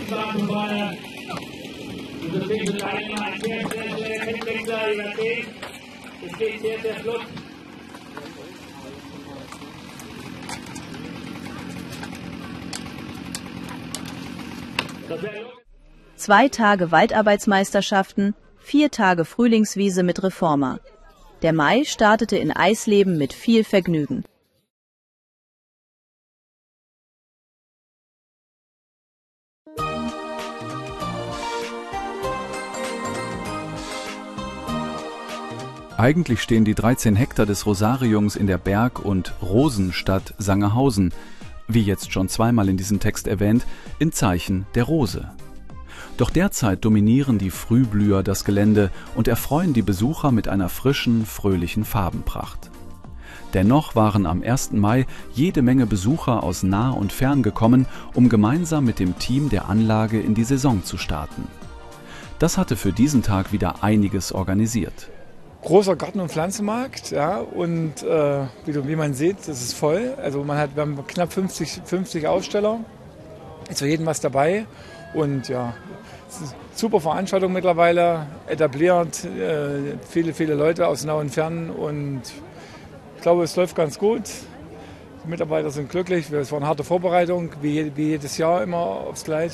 Straßenbahn. Und deswegen sind alle ein sehr Hinwechsler über den. Es geht sehr flott. Zwei Tage Waldarbeitsmeisterschaften, 4 Tage Frühlingswiese mit Reformer. Der Mai startete in Eisleben mit viel Vergnügen. Eigentlich stehen die 13 Hektar des Rosariums in der Berg- und Rosenstadt Sangerhausen, wie jetzt schon zweimal in diesem Text erwähnt, in Zeichen der Rose. Doch derzeit dominieren die Frühblüher das Gelände und erfreuen die Besucher mit einer frischen, fröhlichen Farbenpracht. Dennoch waren am 1. Mai jede Menge Besucher aus nah und fern gekommen, um gemeinsam mit dem Team der Anlage in die Saison zu starten. Das hatte für diesen Tag wieder einiges organisiert. Großer Garten- und Pflanzenmarkt, ja, und wie man sieht, das ist voll. Also wir haben knapp 50 Aussteller, ist für jeden was dabei und ja, es ist eine super Veranstaltung mittlerweile, etabliert, viele Leute aus nah und fern und ich glaube, es läuft ganz gut. Die Mitarbeiter sind glücklich, es war eine harte Vorbereitung, wie jedes Jahr immer aufs Gleiche.